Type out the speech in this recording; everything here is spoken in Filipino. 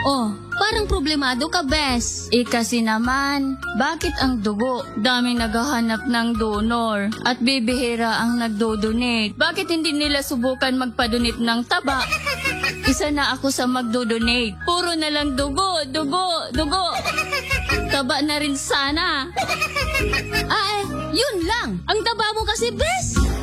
Oh, parang problemado ka, Bes. Kasi naman, bakit ang dugo? Daming naghahanap ng donor at bibihira ang nagdodonate. Bakit hindi nila subukan magpadonate ng taba? Isa na ako sa magdodonate. Puro na lang dugo, dugo, dugo. Taba na rin sana. Yun lang. Ang taba mo kasi, Bes.